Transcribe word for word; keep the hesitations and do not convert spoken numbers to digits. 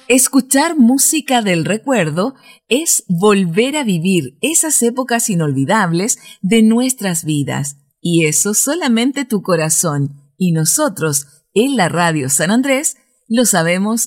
Escuchar música del recuerdo es volver a vivir esas épocas inolvidables de nuestras vidas. Y eso solamente tu corazón y nosotros, en la Radio San Andrés, lo sabemos